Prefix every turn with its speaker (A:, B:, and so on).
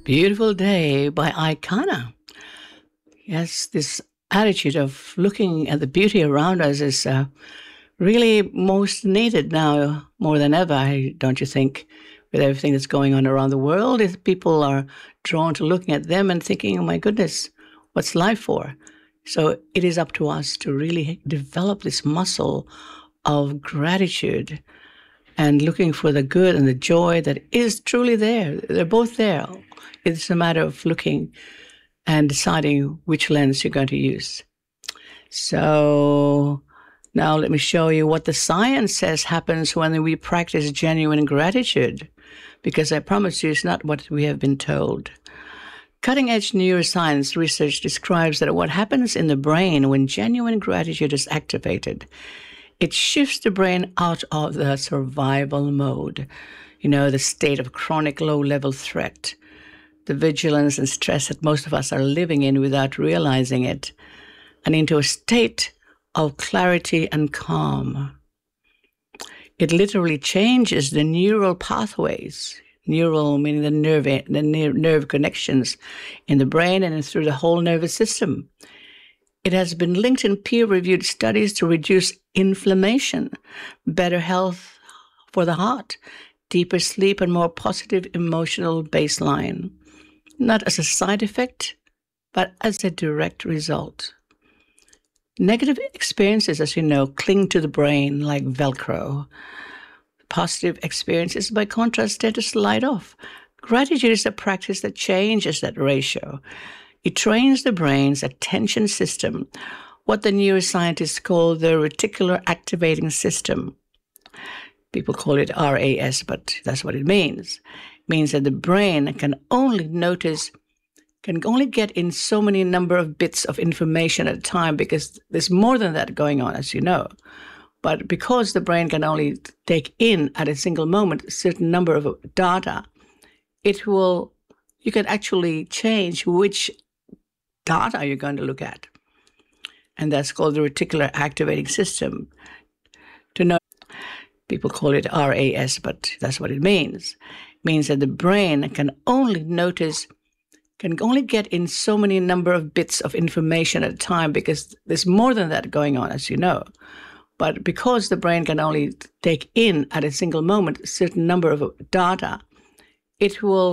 A: Beautiful Day by Icona. Yes, this attitude of looking at the beauty around us is really most needed now more than ever, don't you think? With everything that's going on around the world, if people are drawn to looking at them and thinking, oh my goodness, what's life for? So it is up to us to really develop this muscle of gratitude and looking for the good and the joy that is truly there. They're both there. It's a matter of looking and deciding which lens you're going to use. So now let me show you what the science says happens when we practice genuine gratitude, because I promise you it's not what we have been told. Cutting-edge neuroscience research describes that what happens in the brain when genuine gratitude is activated, it shifts the brain out of the survival mode, the state of chronic low-level threat, the vigilance and stress that most of us are living in without realizing it, and into a state of clarity and calm. It literally changes the neural pathways, neural meaning the nerve connections in the brain and through the whole nervous system. It has been linked in peer-reviewed studies to reduce inflammation, better health for the heart, deeper sleep, and more positive emotional baseline. Not as a side effect, but as a direct result. Negative experiences, as you know, cling to the brain like Velcro. Positive experiences, by contrast, tend to slide off. Gratitude is a practice that changes that ratio. It trains the brain's attention system, what the neuroscientists call the reticular activating system. People call it RAS, but that's what it means. It means that the brain can only get in so many number of bits of information at a time, because there's more than that going on, as you know. But because the brain can only take in at a single moment a certain number of data, you can actually change which data you're going to look at. And that's called the reticular activating system. People call it RAS, but that's what it means. It means that the brain can only get in so many number of bits of information at a time, because there's more than that going on, as you know. But because the brain can only take in at a single moment a certain number of data,